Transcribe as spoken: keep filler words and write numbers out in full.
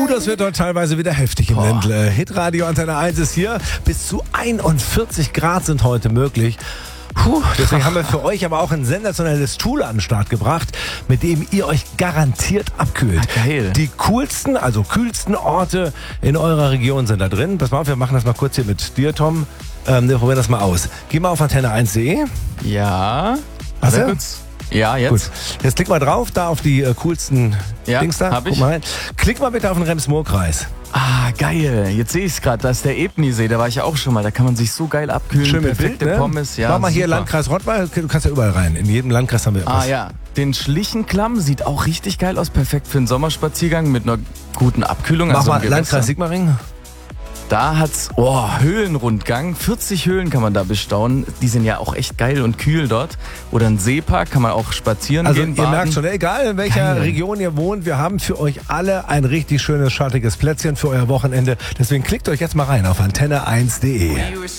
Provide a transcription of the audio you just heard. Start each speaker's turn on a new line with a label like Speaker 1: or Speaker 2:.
Speaker 1: das wird dort teilweise wieder heftig im
Speaker 2: Boah.
Speaker 1: Ländle. Hitradio Antenne eins ist hier. Bis zu einundvierzig Grad sind heute möglich. Puh, deswegen haben wir für euch aber auch ein sensationelles Tool an den Start gebracht, mit dem ihr euch garantiert abkühlt.
Speaker 2: Ah, geil.
Speaker 1: Die coolsten, also kühlsten Orte in eurer Region sind da drin. Pass mal auf, wir machen das mal kurz hier mit dir, Tom. Ähm, wir probieren das mal aus. Geh mal auf antenne eins punkt de.
Speaker 2: Ja.
Speaker 1: Hast
Speaker 2: Sehr
Speaker 1: du?
Speaker 2: gut. Ja, jetzt.
Speaker 1: Gut. Jetzt klick mal drauf, da auf die äh, coolsten
Speaker 2: Ja,
Speaker 1: Dings da.
Speaker 2: hab ich.
Speaker 1: Guck mal rein. Klick mal bitte auf den Rems-Murr-Kreis.
Speaker 2: Ah, geil. Jetzt sehe ich es gerade. Da ist der Ebnisee. Da war ich ja auch schon mal. Da kann man sich so geil abkühlen.
Speaker 1: Schön mit
Speaker 2: Perfekte
Speaker 1: Bild, ne?
Speaker 2: Pommes. Ja,
Speaker 1: Mach mal hier
Speaker 2: super.
Speaker 1: Landkreis Rottweil. Du kannst ja überall rein. In jedem Landkreis haben wir
Speaker 2: Ah
Speaker 1: was.
Speaker 2: ja, den Schlichenklamm sieht auch richtig geil aus. Perfekt für einen Sommerspaziergang mit einer guten Abkühlung.
Speaker 1: Mach
Speaker 2: also
Speaker 1: mal
Speaker 2: im Gewässer.
Speaker 1: Landkreis Sigmaringen.
Speaker 2: Da hat's, oh, Höhlenrundgang. vierzig Höhlen kann man da bestaunen. Die sind ja auch echt geil und kühl dort. Oder ein Seepark, kann man auch spazieren
Speaker 1: Also
Speaker 2: gehen,
Speaker 1: ihr
Speaker 2: baden.
Speaker 1: merkt schon, egal in welcher
Speaker 2: Geil.
Speaker 1: Region ihr wohnt, wir haben für euch alle ein richtig schönes, schattiges Plätzchen für euer Wochenende. Deswegen klickt euch jetzt mal rein auf antenne eins punkt de.